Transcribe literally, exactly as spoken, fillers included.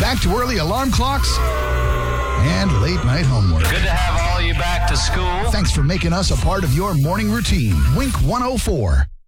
back to early alarm clocks and late night homework. Good to have all of you back to school. Thanks for making us a part of your morning routine. Wink one oh four.